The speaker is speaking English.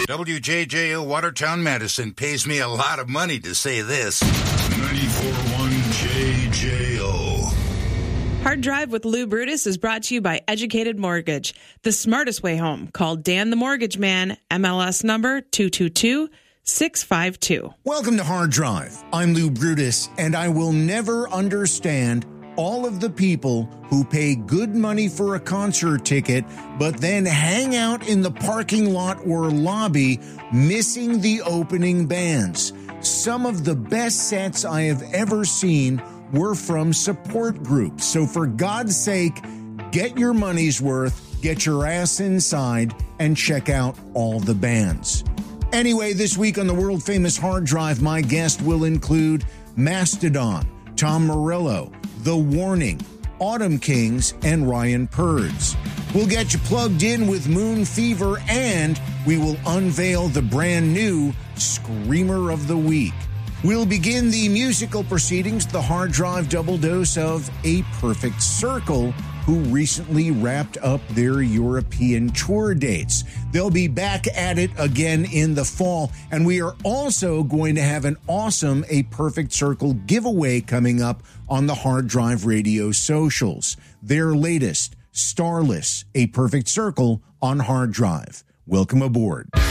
WJJO Watertown, Madison pays me a lot of money to say this. 94.1 JJO. Hard Drive with Lou Brutus is brought to you by Educated Mortgage, the smartest way home. Call Dan the Mortgage Man, MLS number 222-652. Welcome to Hard Drive. I'm Lou Brutus, and I will never understand all of the people who pay good money for a concert ticket, but then hang out in the parking lot or lobby, missing the opening bands. Some of the best sets I have ever seen were from support groups. So for God's sake, get your money's worth, get your ass inside, and check out all the bands. Anyway, this week on the world-famous Hard Drive, my guest will include Mastodon, Tom Morello, The Warning, Autumn Kings, and Ryan Purds. We'll get you plugged in with Moon Fever, and we will unveil the brand new Screamer of the Week. We'll begin the musical proceedings, the Hard Drive double dose of A Perfect Circle, who recently wrapped up their European tour dates. They'll be back at it again in the fall, and we are also going to have an awesome A Perfect Circle giveaway coming up on the Hard Drive Radio socials. Their latest, Starless, A Perfect Circle on Hard Drive. Welcome aboard.